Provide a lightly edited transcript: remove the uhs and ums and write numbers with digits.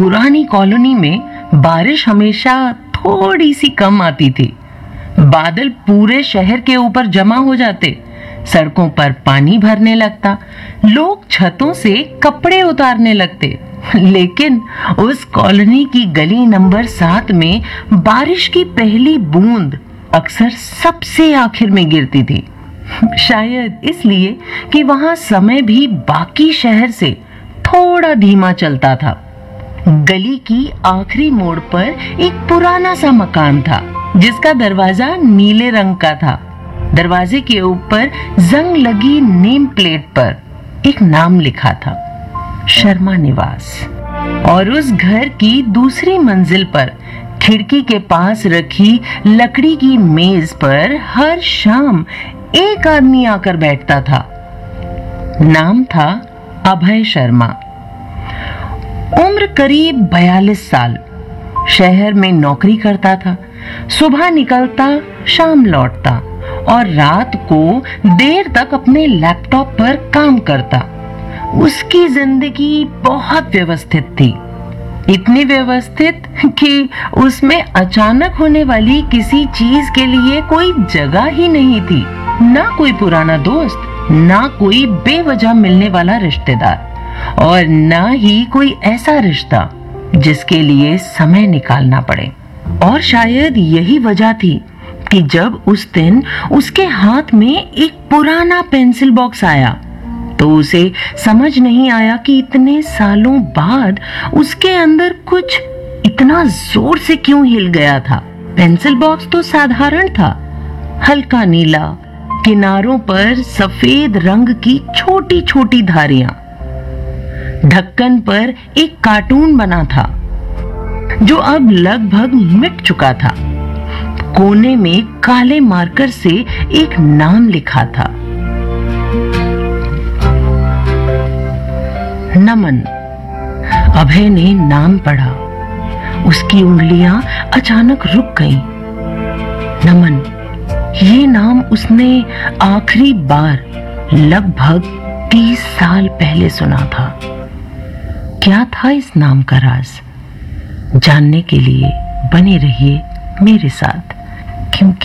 पुरानी कॉलोनी में बारिश हमेशा थोड़ी सी कम आती थी। बादल पूरे शहर के ऊपर जमा हो जाते, सड़कों पर पानी भरने लगता, लोग छतों से कपड़े उतारने लगते। लेकिन उस कॉलोनी की गली नंबर 7 में बारिश की पहली बूंद अक्सर सबसे आखिर में गिरती थी। शायद इसलिए कि वहां समय भी बाकी शहर से थोड़ा धीमा चलता था। गली की आखिरी मोड़ पर एक पुराना सा मकान था जिसका दरवाजा नीले रंग का था। दरवाजे के ऊपर जंग लगी नेम प्लेट पर एक नाम लिखा था, शर्मा निवास। और उस घर की दूसरी मंजिल पर खिड़की के पास रखी लकड़ी की मेज पर हर शाम एक आदमी आकर बैठता था। नाम था अभय शर्मा। उम्र करीब 42 साल। शहर में नौकरी करता था। सुबह निकलता, शाम लौटता और रात को देर तक अपने लैपटॉप पर काम करता। उसकी जिंदगी बहुत व्यवस्थित थी, इतनी व्यवस्थित कि उसमें अचानक होने वाली किसी चीज के लिए कोई जगह ही नहीं थी। ना कोई पुराना दोस्त, ना कोई बेवजह मिलने वाला रिश्तेदार, और ना ही कोई ऐसा रिश्ता जिसके लिए समय निकालना पड़े। और शायद यही वजह थी कि जब उस दिन उसके हाथ में एक पुराना पेंसिल बॉक्स आया तो उसे समझ नहीं आया कि इतने सालों बाद उसके अंदर कुछ इतना जोर से क्यों हिल गया था। पेंसिल बॉक्स तो साधारण था, हल्का नीला, किनारों पर सफेद रंग की छोटी छोटी धारियां। ढक्कन पर एक कार्टून बना था जो अब लगभग मिट चुका था। कोने में काले मार्कर से एक नाम लिखा था, नमन। अभय ने नाम पढ़ा। उसकी उंगलियां अचानक रुक गईं। नमन, ये नाम उसने आखिरी बार लगभग 30 साल पहले सुना था। क्या था इस नाम का राज? जानने के लिए बने रहिए मेरे साथ, क्योंकि